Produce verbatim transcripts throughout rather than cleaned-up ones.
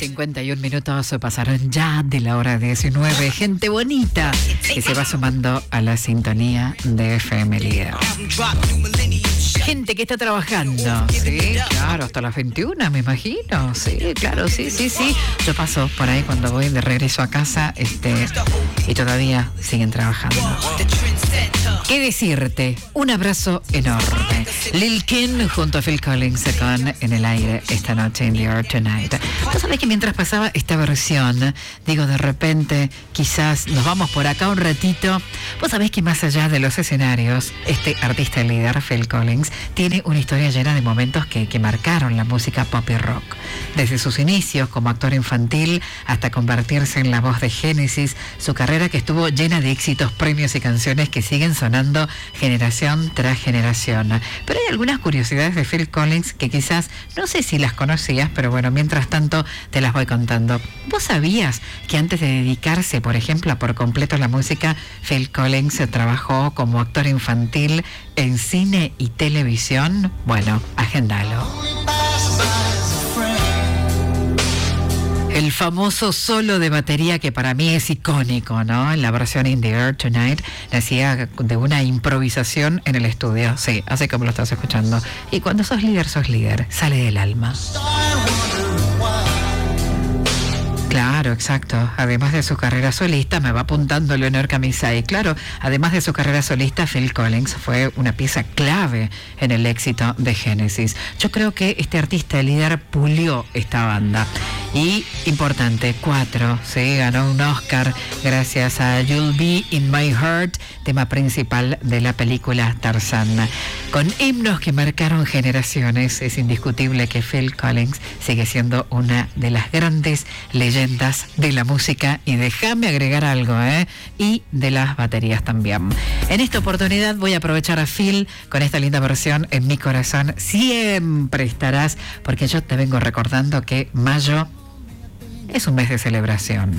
cincuenta y un minutos pasaron ya de la hora diecinueve. Gente bonita que se va sumando a la sintonía de F M Líder. Gente que está trabajando, sí, claro, hasta las veintiuna, me imagino. Sí, claro, sí, sí, sí. Yo paso por ahí cuando voy de regreso a casa, este, y todavía siguen trabajando. ¿Qué decirte? Un abrazo enorme. Lil Kim junto a Phil Collins con En el Aire esta noche, In the Air Tonight. Vos sabés que mientras pasaba esta versión, digo, de repente, quizás nos vamos por acá un ratito. Vos sabés que más allá de los escenarios, este artista líder, Phil Collins, tiene una historia llena de momentos que, que marcaron la música pop y rock. Desde sus inicios como actor infantil hasta convertirse en la voz de Genesis, su carrera que estuvo llena de éxitos, premios y canciones que siguen sonando generación tras generación. Pero hay algunas curiosidades de Phil Collins que quizás, no sé si las conocías, pero bueno, mientras tanto te las voy contando. ¿Vos sabías que antes de dedicarse, por ejemplo, a por completo a la música, Phil Collins trabajó como actor infantil en cine y televisión? Bueno, agendalo. El famoso solo de batería que para mí es icónico, ¿no? En la versión In the Air Tonight nacía de una improvisación en el estudio. Sí, así como lo estás escuchando. Y cuando sos líder, sos líder. Sale del alma. Claro, exacto. Además de su carrera solista, me va apuntando Leonor Camisay. Claro, además de su carrera solista, Phil Collins fue una pieza clave en el éxito de Genesis. Yo creo que este artista líder pulió esta banda. Y, importante, cuatro, sí, ganó un Oscar gracias a You'll Be in My Heart, tema principal de la película Tarzán. Con himnos que marcaron generaciones, es indiscutible que Phil Collins sigue siendo una de las grandes leyendas de la música, y déjame agregar algo, ¿eh? Y de las baterías también. En esta oportunidad voy a aprovechar a Phil con esta linda versión En mi corazón siempre estarás, porque yo te vengo recordando que mayo es un mes de celebración.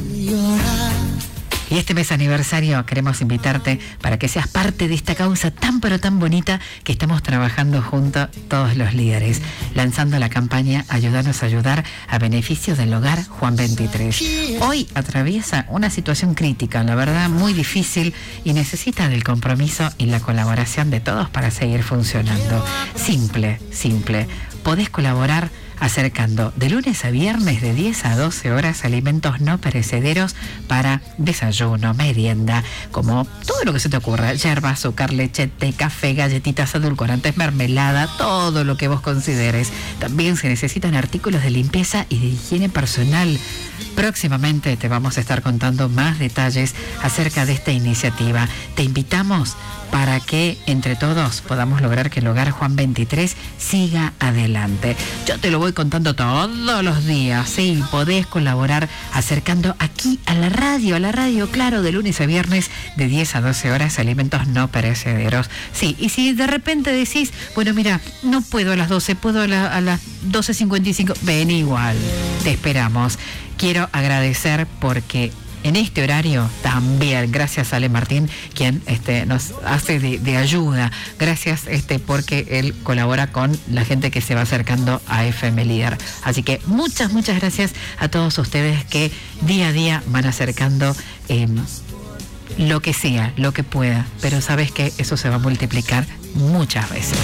Y este mes aniversario queremos invitarte para que seas parte de esta causa tan pero tan bonita que estamos trabajando junto todos los líderes, lanzando la campaña Ayúdanos a ayudar a beneficio del hogar Juan veintitrés. Hoy atraviesa una situación crítica, la verdad muy difícil, y necesita del compromiso y la colaboración de todos para seguir funcionando. Simple, simple. Podés colaborar acercando de lunes a viernes de diez a doce horas alimentos no perecederos para desayuno, merienda, como todo lo que se te ocurra: yerba, azúcar, leche, té, café, galletitas, edulcorantes, mermelada, todo lo que vos consideres. También se necesitan artículos de limpieza y de higiene personal. Próximamente te vamos a estar contando más detalles acerca de esta iniciativa. Te invitamos para que entre todos podamos lograr que el hogar Juan veintitrés siga adelante. Yo te lo voy contando todos los días. Sí, podés colaborar acercando aquí a la radio, a la radio, claro, de lunes a viernes de diez a doce horas, alimentos no perecederos. Sí, y si de repente decís, bueno, mira, no puedo a las doce, puedo a, la, a las doce cincuenta y cinco, ven igual, te esperamos. Quiero agradecer porque en este horario también, gracias a Ale Martín, quien este, nos hace de, de ayuda. Gracias este, porque él colabora con la gente que se va acercando a F M Líder. Así que muchas, muchas gracias a todos ustedes que día a día van acercando eh, lo que sea, lo que pueda. Pero sabes que eso se va a multiplicar muchas veces.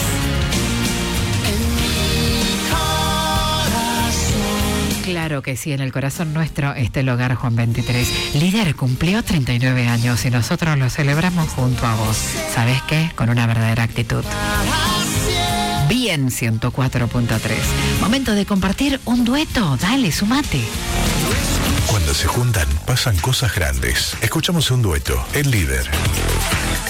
Claro que sí, en el corazón nuestro está el hogar Juan veintitrés. Líder cumplió treinta y nueve años y nosotros lo celebramos junto a vos. ¿Sabés qué? Con una verdadera actitud. Bien, ciento cuatro punto tres. Momento de compartir un dueto. Dale, sumate. Cuando se juntan, pasan cosas grandes. Escuchamos un dueto, El Líder.